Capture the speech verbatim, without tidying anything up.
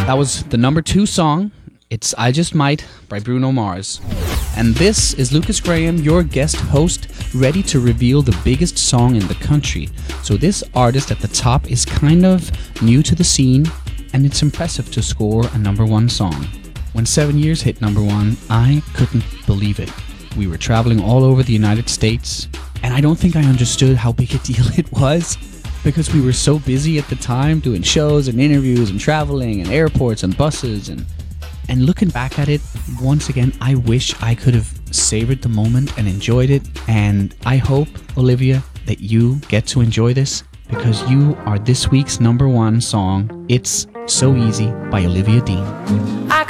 That was the number two song. It's I Just Might by Bruno Mars. And this is Lucas Graham, your guest host, ready to reveal the biggest song in the country. So this artist at the top is kind of new to the scene, and it's impressive to score a number one song. When Seven Years hit number one, I couldn't believe it. We were traveling all over the United States, and I don't think I understood how big a deal it was, because we were so busy at the time doing shows and interviews and traveling and airports and buses, and and looking back at it, once again, I wish I could have savored the moment and enjoyed it. And I hope, Olivia, that you get to enjoy this, because you are this week's number one song. It's So Easy by Olivia Dean. I